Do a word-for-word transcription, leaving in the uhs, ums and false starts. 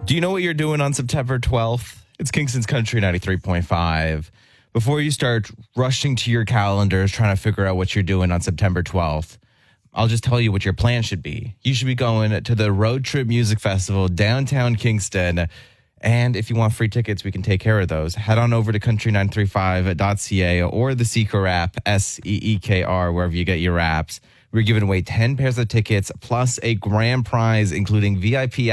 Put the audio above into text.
Do you know what you're doing on September twelfth? It's Kingston's Country ninety-three point five. Before you start rushing to your calendars trying to figure out what you're doing on September twelfth, I'll just tell you what your plan should be. You should be going to the Road Trip Music Festival downtown Kingston. And if you want free tickets, we can take care of those. Head on over to country nine three five dot c a or the Seeker app, S E E K R, wherever you get your apps. We're giving away ten pairs of tickets plus a grand prize, including V I P